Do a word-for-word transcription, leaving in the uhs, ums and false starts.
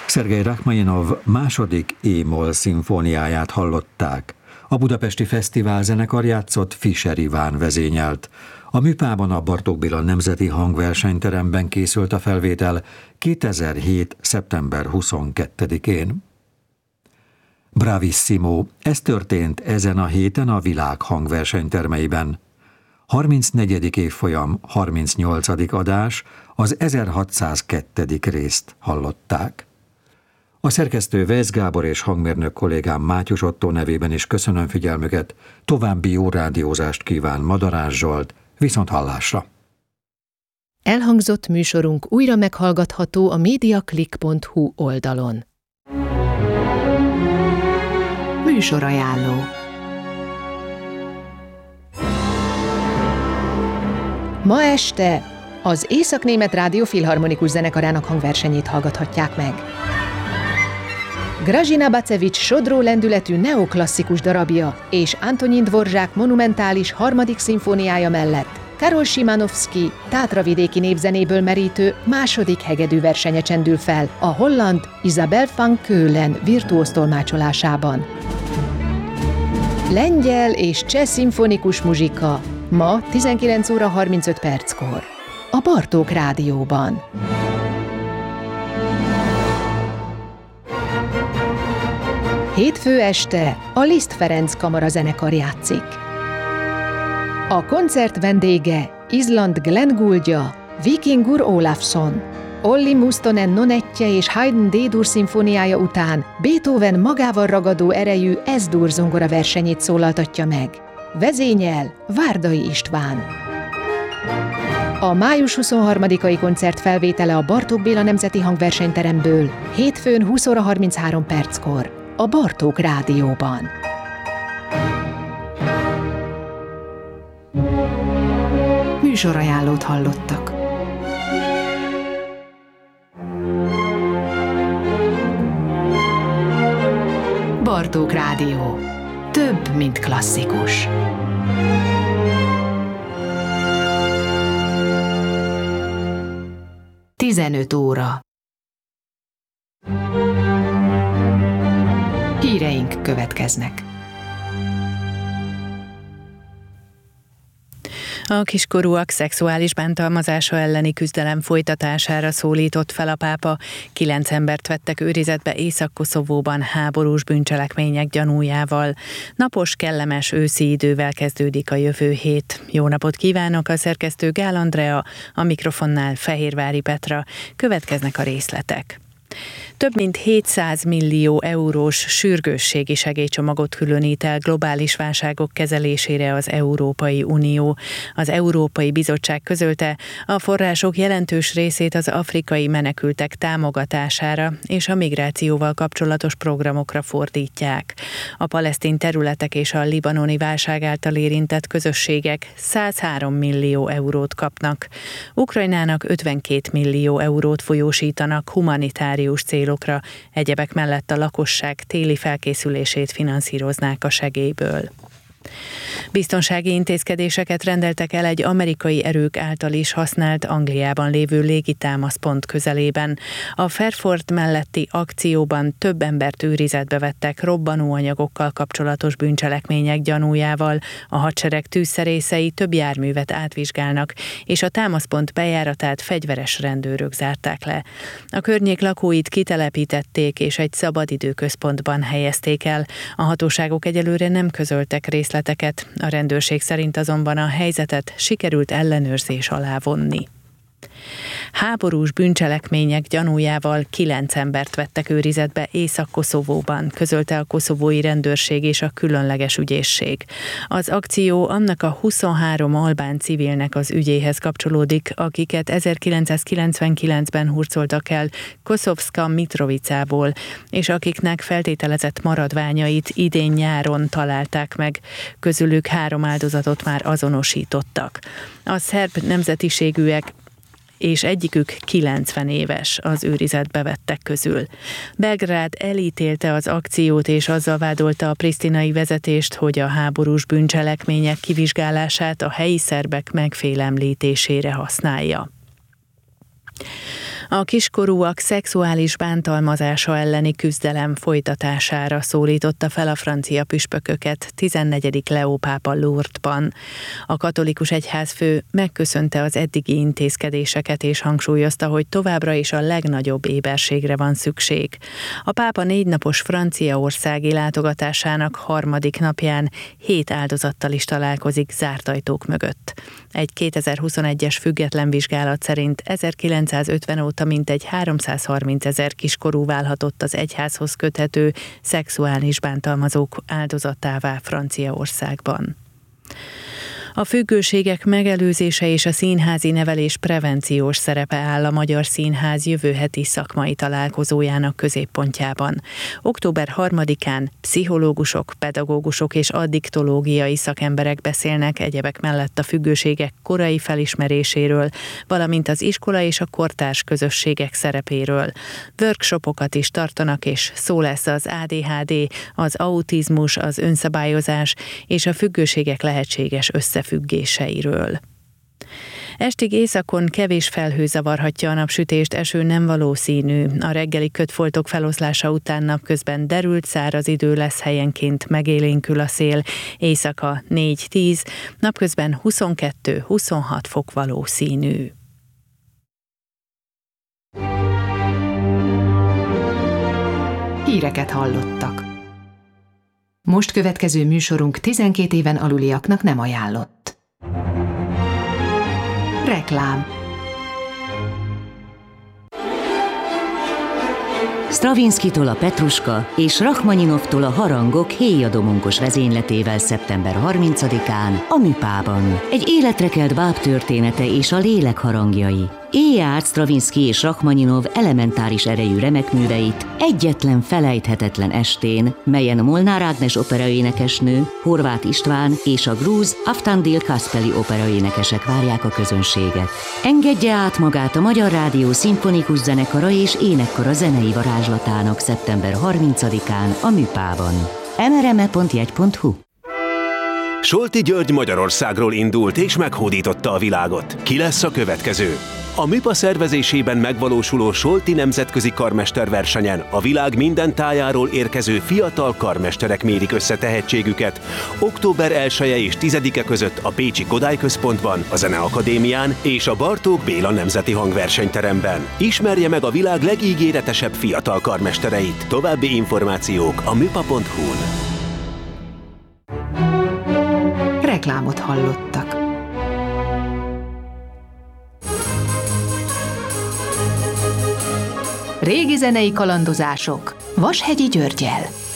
Szergej Rachmaninov második é-moll szimfóniáját hallották. A Budapesti Fesztivál zenekar játszott, Fischer Iván vezényelt. A Műpában a Bartók Béla Nemzeti Hangversenyteremben készült a felvétel kétezer-hét. szeptember huszonkettedikén. Bravissimo, ez történt ezen a héten a világ hangversenytermeiben. harmincnegyedik évfolyam, harmincnyolcadik adás, az ezerhatszázkettő. részt hallották. A szerkesztő Weisz Gábor és hangmérnök kollégám Mátyus Ottó nevében is köszönöm figyelmüket, további jó rádiózást kíván Madarás Zsolt, viszont hallásra! Elhangzott műsorunk újra meghallgatható a mediaclick pont hu oldalon. Műsorajánló. Ma este az Észak-Német Rádió Filharmonikus Zenekarának hangversenyét hallgathatják meg. Grażyna Bacewicz sodró lendületű neoklasszikus darabja és Antonín Dvorzsák monumentális harmadik szimfóniája mellett Karol Szymanowski tátravidéki népzenéből merítő második hegedű versenye csendül fel a holland Isabel van Keulen virtuóz tolmácsolásában. Lengyel és cseh szimfonikus muzsika ma tizenkilenc óra harmincöt perckor a Bartók Rádióban. Hétfő este a Liszt Ferenc kamarazenekar játszik. A koncert vendége Izland Glenn Gouldja, Víkingur Ólafsson. Olli Mustonen nonettje és Haydn D-dur szimfóniája után Beethoven magával ragadó erejű S-dur zongora versenyét szólaltatja meg. Vezényel Várdai István. A május huszonharmadikai koncert felvétele a Bartók Béla Nemzeti Hangversenyteremből hétfőn húsz óra harminchárom perckor a Bartók Rádióban. Műsorajánlót hallottak. Bartók Rádió. Több, mint klasszikus. tizenöt óra. Híreink következnek. A kiskorúak szexuális bántalmazása elleni küzdelem folytatására szólított fel a pápa. Kilenc embert vettek őrizetbe Észak-Koszovóban háborús bűncselekmények gyanújával. Napos, kellemes őszi idővel kezdődik a jövő hét. Jó napot kívánok, a szerkesztő Gál Andrea, a mikrofonnál Fehérvári Petra. Következnek a részletek. Több mint hétszáz millió eurós sürgősségi segélycsomagot különít el globális válságok kezelésére az Európai Unió. Az Európai Bizottság közölte, a források jelentős részét az afrikai menekültek támogatására és a migrációval kapcsolatos programokra fordítják. A palesztin területek és a libanoni válság által érintett közösségek százhárom millió eurót kapnak. Ukrajnának ötvenkét millió eurót folyósítanak humanitárius célokra. Egyebek mellett a lakosság téli felkészülését finanszíroznák a segélyből. Biztonsági intézkedéseket rendeltek el egy amerikai erők által is használt Angliában lévő légitámaszpont közelében. A Fairford melletti akcióban több embert őrizetbe vettek robbanóanyagokkal kapcsolatos bűncselekmények gyanújával. A hadsereg tűzszerészei több járművet átvizsgálnak, és a támaszpont bejáratát fegyveres rendőrök zárták le. A környék lakóit kitelepítették, és egy szabadidőközpontban helyezték el. A hatóságok egyelőre nem közöltek részleteket, a rendőrség szerint azonban a helyzetet sikerült ellenőrzés alá vonni. Háborús bűncselekmények gyanújával kilenc embert vettek őrizetbe Észak-Koszovóban, közölte a koszovói rendőrség és a különleges ügyészség. Az akció annak a huszonhárom albán civilnek az ügyéhez kapcsolódik, akiket ezerkilencszázkilencvenkilencben hurcoltak el Koszovska Mitrovicából, és akiknek feltételezett maradványait idén nyáron találták meg. Közülük három áldozatot már azonosítottak. A szerb nemzetiségűek és egyikük kilencven éves az őrizetbe vettek közül. Belgrád elítélte az akciót, és azzal vádolta a prisztinai vezetést, hogy a háborús bűncselekmények kivizsgálását a helyi szerbek megfélemlítésére használja. A kiskorúak szexuális bántalmazása elleni küzdelem folytatására szólította fel a francia püspököket tizennegyedik Leó pápa Lourdesban. A katolikus egyházfő megköszönte az eddigi intézkedéseket és hangsúlyozta, hogy továbbra is a legnagyobb éberségre van szükség. A pápa négy napos franciaországi látogatásának harmadik napján hét áldozattal is találkozik zárt ajtók mögött. Egy kétezer-huszonegyes független vizsgálat szerint ezerkilencszázötven óta mintegy háromszázharminc ezer kiskorú válhatott az egyházhoz köthető szexuális bántalmazók áldozatává Franciaországban. A függőségek megelőzése és a színházi nevelés prevenciós szerepe áll a Magyar Színház jövő heti szakmai találkozójának középpontjában. október harmadikán pszichológusok, pedagógusok és addiktológiai szakemberek beszélnek egyebek mellett a függőségek korai felismeréséről, valamint az iskola és a kortárs közösségek szerepéről. Workshopokat is tartanak, és szó lesz az á dé há dé, az autizmus, az önszabályozás és a függőségek lehetséges összefüggéseiről. Estig északon kevés felhő zavarhatja a napsütést, eső nem valószínű. A reggeli kötfoltok feloszlása után napközben derült száraz idő lesz, helyenként megélénkül a szél. Éjszaka négy-tíz, napközben huszonkettő-huszonhat fok valószínű. Híreket hallottak. Most következő műsorunk tizenkét éven aluliaknak nem ajánlott. Reklám. Stravinskitól a Petruska és Rachmaninovtól a Harangok héjadomonkos vezényletével szeptember harmincadikán a Műpában. Egy életre kelt báb története és a lélek harangjai. Élje át Stravinsky és Rachmaninov elementáris erejű remekműveit egyetlen felejthetetlen estén, melyen Molnár Ágnes operaénekesnő, Horváth István és a grúz Aftandil Kaspeli operaénekesek várják a közönséget. Engedje át magát a Magyar Rádió szimfonikus zenekara és énekkara zenei varázslatának szeptember harmincadikán a Műpában. em er em e pont jegy pont hu Solti György Magyarországról indult és meghódította a világot. Ki lesz a következő? A Műpa szervezésében megvalósuló Solti nemzetközi karmesterversenyen a világ minden tájáról érkező fiatal karmesterek mérik össze tehetségüket. október elseje és tizedike között a Pécsi Kodály Központban, a Zeneakadémián és a Bartók Béla Nemzeti Hangversenyteremben. Ismerje meg a világ legígéretesebb fiatal karmestereit. További információk a műpa pont hu-n. Reklámot hallottak. Régi zenei kalandozások Vashegyi Györggyel.